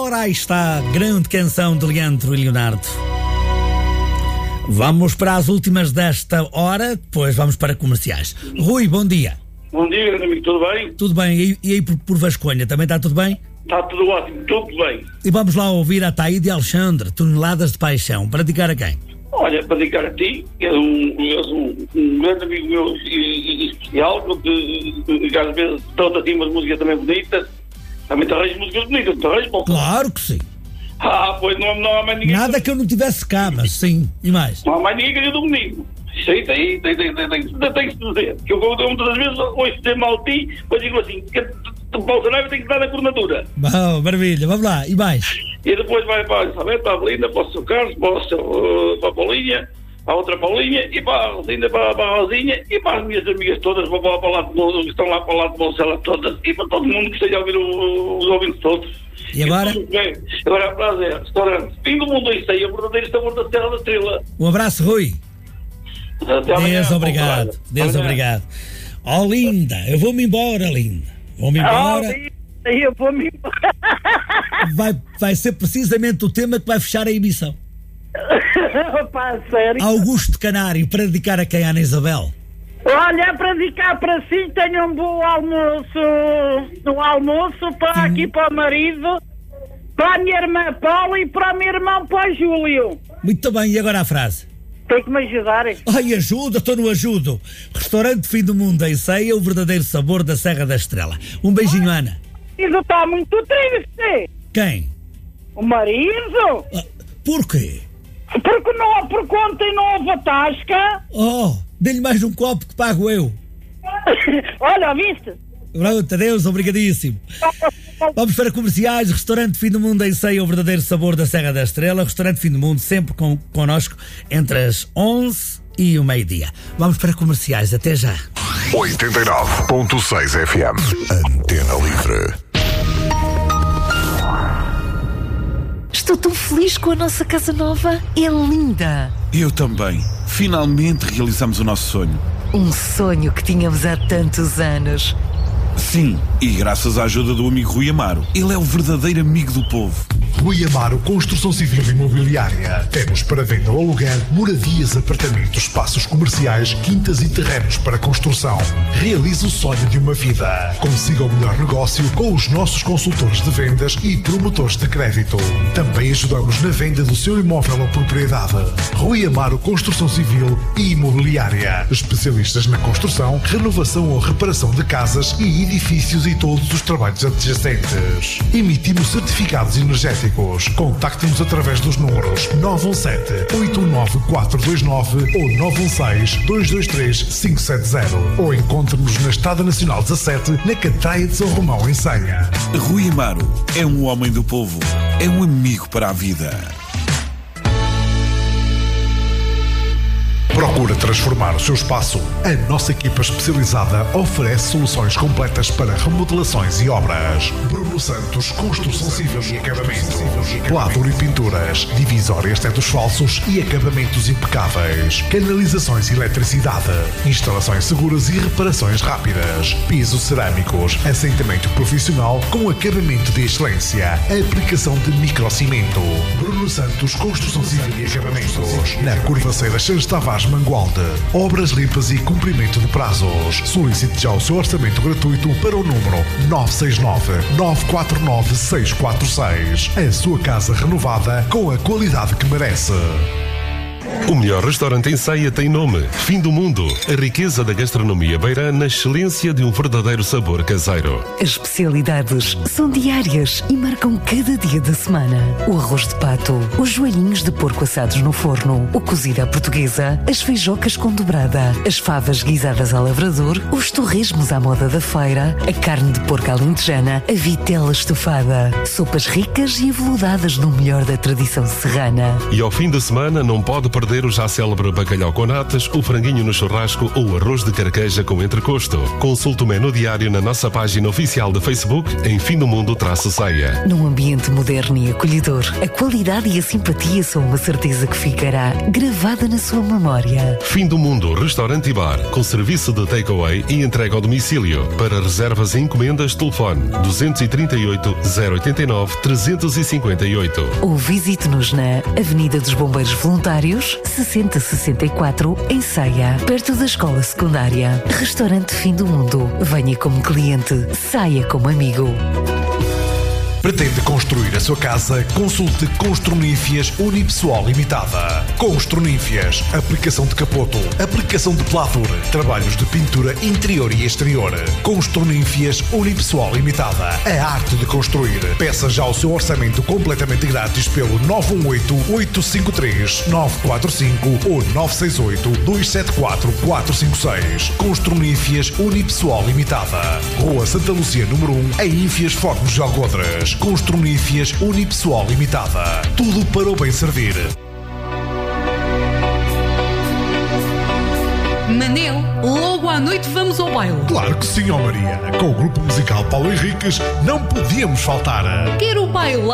Ora, aí está a grande canção de Leandro e Leonardo. Vamos para as últimas desta hora, depois vamos para comerciais. Rui, bom dia. Bom dia, grande amigo, tudo bem? Tudo bem, e aí por Vasconha, também está tudo bem? Está tudo ótimo, tudo bem. E vamos lá ouvir a Taíde Alexandre, Toneladas de Paixão, para dedicar a quem? Olha, para dedicar a ti, que és um grande amigo meu e especial, que às vezes toda assim umas músicas também bonitas. Também te arranjas músicas bonitas, te arranjas, Paulo? Claro que sim. Pois não há mais ninguém. Nada que eu não tivesse cá, mas sim, e mais? Não há mais ninguém que ajude o menino. Isso aí tem que se dizer. Que eu muitas das vezes ouço dizer mal de ti, depois digo assim, que Paulo Saraiva tem que dar a coordenadura. Bom, maravilha, vamos lá, e mais? E depois vai para a Isabel, para a Belinda, para o seu Carlos, para a Paulinha, para a outra Paulinha, e para a Rosinha, para a Rosinha, e para as minhas amigas todas, para o lado que estão lá para o lado de Moncela todas, e para todo mundo que esteja a ouvir os ouvintes todos. E agora? Agora a frase é, restaurante, fim do mundo em ceia, o verdadeiro sabor da Serra da Estrela. Um abraço, Rui. Deus obrigado, Deus obrigado. Oh, linda, eu vou-me embora, linda. Vou-me embora. Eu vou-me embora. Vai ser precisamente o tema que vai fechar a emissão. Opa, sério? Augusto Canário, para dedicar a quem? Ana Isabel? Olha, para dedicar para si, tenho um bom almoço para aqui para o marido, para a minha irmã Paula e para o meu irmão, para o Júlio. Muito bem, e agora a frase? Tem que me ajudarem. Ai, ajuda, estou no ajudo. Restaurante Fim do Mundo em Ceia, o verdadeiro sabor da Serra da Estrela. Um beijinho, Ana. O marido está muito triste. Quem? O marido? Porquê? Porque ontem não houve tasca. Oh, dê-lhe mais um copo que pago eu. Olha, viste? Pronto, adeus, obrigadíssimo. Vamos para comerciais. Restaurante Fim do Mundo em Ceia, o verdadeiro sabor da Serra da Estrela. Restaurante Fim do Mundo, sempre connosco entre as 11 e o meio-dia. Vamos para comerciais, até já. 89.6 FM. Antena Livre. Estou tão feliz com a nossa casa nova. É linda. Eu também. Finalmente realizamos o nosso sonho. Um sonho que tínhamos há tantos anos. Sim, e graças à ajuda do amigo Rui Amaro. Ele é o verdadeiro amigo do povo. Rui Amaro Construção Civil e Imobiliária. Temos para venda ou aluguer moradias, apartamentos, espaços comerciais, quintas e terrenos para construção. Realize o sonho de uma vida. Consiga o melhor negócio com os nossos consultores de vendas e promotores de crédito. Também ajudamos na venda do seu imóvel ou propriedade. Rui Amaro Construção Civil e Imobiliária. Especialistas na construção, renovação ou reparação de casas e edifícios e todos os trabalhos adjacentes. Emitimos certificados energéticos. Contacte-nos através dos números 917-819-429 ou 916-223-570 ou encontre-nos na Estrada Nacional 17, na Catraia de São Romão, em Senha. Rui Amaro é um homem do povo. É um amigo para a vida. Procura transformar o seu espaço? A nossa equipa especializada oferece soluções completas para remodelações e obras. Bruno Santos, Construção Civil e Acabamento. Pladur e pinturas, divisórias tetos falsos e acabamentos impecáveis. Canalizações e eletricidade. Instalações seguras e reparações rápidas. Pisos cerâmicos, assentamento profissional com acabamento de excelência. Aplicação de microcimento. Bruno Santos, Construção Civil e Acabamentos. Na Curvaceira Santos Tavares Mangualde. Obras limpas e cumprimento de prazos. Solicite já o seu orçamento gratuito para o número 969-949-646. A sua casa renovada com a qualidade que merece. O melhor restaurante em Ceia tem nome: Fim do Mundo. A riqueza da gastronomia beira na excelência de um verdadeiro sabor caseiro. As especialidades são diárias e marcam cada dia da semana. O arroz de pato, os joelhinhos de porco assados no forno, o cozido à portuguesa, as feijocas com dobrada, as favas guisadas ao lavrador, os torresmos à moda da feira, a carne de porco alentejana, a vitela estufada, sopas ricas e aveludadas no melhor da tradição serrana. E ao fim da semana não pode perder perder o já célebre bacalhau com natas, o franguinho no churrasco ou o arroz de carqueja com entrecosto. Consulte o menu diário na nossa página oficial de Facebook em Fim do Mundo-Ceia. Num ambiente moderno e acolhedor, a qualidade e a simpatia são uma certeza que ficará gravada na sua memória. Fim do Mundo Restaurante e Bar, com serviço de takeaway e entrega ao domicílio. Para reservas e encomendas, telefone 238 089 358. Ou visite-nos na Avenida dos Bombeiros Voluntários, 6064, em Ceia, perto da Escola Secundária. Restaurante Fim do Mundo. Venha como cliente, saia como amigo. Pretende construir a sua casa? Consulte Construnífias Unipessoal Limitada. Construnífias, aplicação de capoto, aplicação de pladur, trabalhos de pintura interior e exterior. Construnífias Unipessoal Limitada. A arte de construir. Peça já o seu orçamento completamente grátis pelo 918-853-945 ou 968-274-456. Construnífias Unipessoal Limitada. Rua Santa Luzia, número 1, em Ínfias, Fornos de Algodres. Construnífias Unipessoal Limitada. Tudo para o bem servir. Manel, logo à noite vamos ao baile. Claro que sim, ó Maria. Com o grupo musical Paulo Henriques não podíamos faltar. Quero bailar.